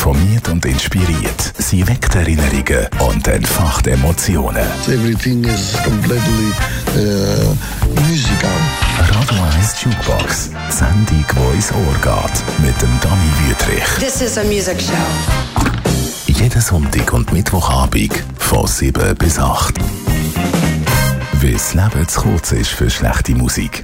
informiert und inspiriert. Sie weckt Erinnerungen und entfacht Emotionen. Everything is completely musical. Radio 1 Jukebox. Die Sendung, die ins Ohr geht. Mit dem Dani Wüthrich. This is a music show. Jeden Sonntag und Mittwochabend von 7 bis 8. Weil das Leben zu kurz ist für schlechte Musik.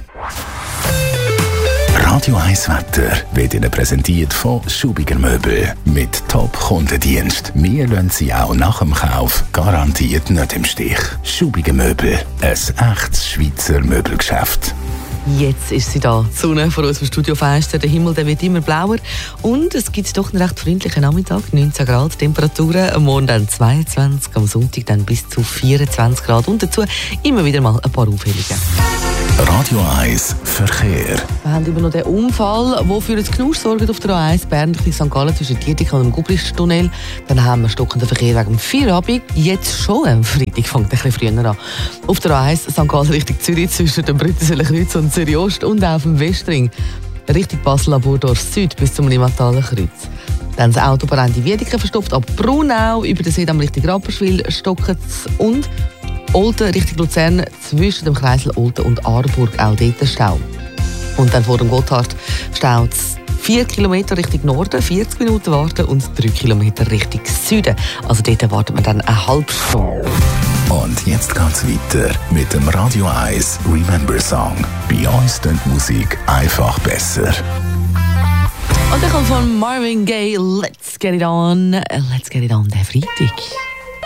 Radio 1 Wetter wird Ihnen präsentiert von Schubiger Möbel. Mit Top-Kundendienst. Wir lassen Sie auch nach dem Kauf garantiert nicht im Stich. Schubiger Möbel. Ein echtes Schweizer Möbelgeschäft. Jetzt ist sie da. Die Sonne vor unserem Studiofenster. Der Himmel der wird immer blauer. Und es gibt doch einen recht freundlichen Nachmittag. 19 Grad Temperaturen. Am Morgen dann 22, am Sonntag dann bis zu 24 Grad. Und dazu immer wieder mal ein paar Aufhellungen. Radio 1 Verkehr. Wir haben immer noch den Unfall, der für das Knusch sorgt auf der A1 Bern Richtung St. Gallen zwischen Dietik und dem Gubristunnel. Dann haben wir stockenden Verkehr wegen dem Feierabend. Jetzt schon am Freitag, fängt ein bisschen früher an. Auf der A1 St. Gallen Richtung Zürich zwischen dem Brüttenseler-Kreuz und Zürich Ost und auf dem Westring Richtung Basel-Laburdorf Süd bis zum Limataler Kreuz. Dann das Auto bei Ende Wiedeke verstopft ab Brunau über den Sedam Richtung Rapperswil stockt es und Olten Richtung Luzern zwischen dem Kreisel Olten und Aarburg auch dort Stau. Und dann vor dem Gotthard staut es 4 Kilometer Richtung Norden, 40 Minuten warten und 3 Kilometer Richtung Süden. Also dort wartet man dann eine halbe Stunde. Und jetzt geht's weiter mit dem Radio 1 Remember Song. Bei uns klingt die Musik einfach besser. Und dann kommt von Marvin Gaye Let's Get It On. Let's Get It On, der Freitag.